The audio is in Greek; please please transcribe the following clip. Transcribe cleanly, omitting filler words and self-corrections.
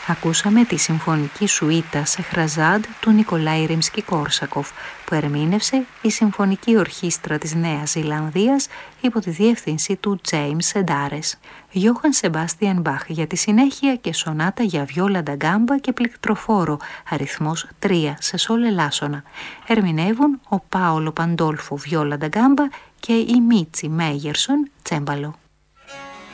Ακούσαμε τη συμφωνική σουίτα Σεχραζάντ του Νικολάη Ριμσκι-Κόρσακοφ, που ερμήνευσε η Συμφωνική Ορχήστρα της Νέας Ζηλανδίας υπό τη διεύθυνση του James Σεντάρες. Γιώχαν Σεμπάστιαν Μπαχ για τη συνέχεια και σονάτα για βιόλα ντα γκάμπα και πληκτροφόρο, αριθμός 3 σε σόλ ελάσσονα. Ερμηνεύουν ο Πάολο Παντόλφο βιόλα ντα γκάμπα και η Μίτσι Μέγερσον τσέμπαλο.